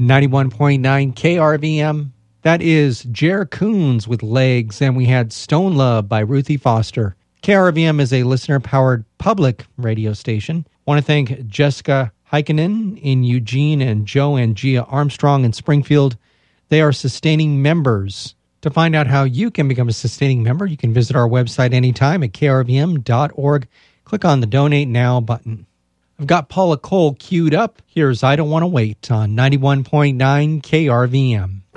91.9 KRVM. That is Jer Coons with Legs, and we had Stone Love by Ruthie Foster. KRVM is a listener-powered public radio station. I want to thank Jessica Heikkinen in Eugene and Joe and Gia Armstrong in Springfield. They are sustaining members. To find out how you can become a sustaining member, you can visit our website anytime at krvm.org. Click on the Donate Now button. I've got Paula Cole queued up. Here's I Don't Want to Wait on 91.9 KRVM.